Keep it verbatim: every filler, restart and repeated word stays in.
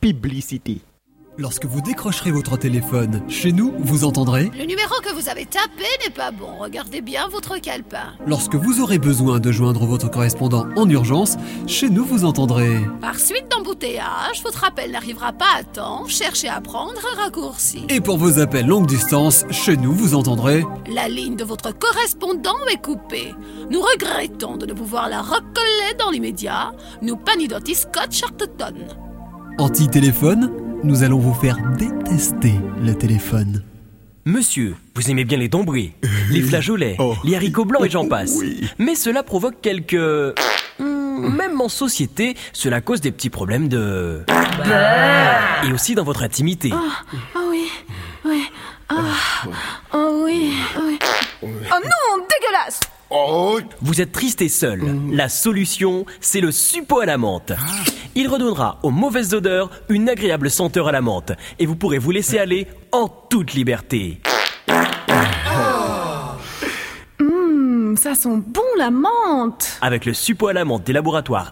publicité. Lorsque vous décrocherez votre téléphone, chez nous, vous entendrez. Le numéro que vous avez tapé n'est pas bon. Regardez bien votre calepin. Lorsque vous aurez besoin de joindre votre correspondant en urgence, chez nous, vous entendrez. Par suite d'embouteillage, votre appel n'arrivera pas à temps. Cherchez à prendre un raccourci. Et pour vos appels longue distance, chez nous, vous entendrez. La ligne de votre correspondant est coupée. Nous regrettons de ne pouvoir la recoller dans l'immédiat. Nous panidoti scotch Arteton. Anti-téléphone, nous allons vous faire détester le téléphone. Monsieur, vous aimez bien les dombrés, les flageolets, Oh. les haricots blancs et j'en passe. Oui. Mais cela provoque quelques... Hmm, même en société, cela cause des petits problèmes de... Et aussi dans votre intimité. Oh oui, oui. Oh, oh oui, oui. Oh non, dégueulasse! Oh, Vous êtes triste et seul. La solution, c'est le suppo à la menthe. Il redonnera aux mauvaises odeurs une agréable senteur à la menthe. Et vous pourrez vous laisser aller en toute liberté. Hum, ça sent bon la menthe! Avec le suppo à la menthe des laboratoires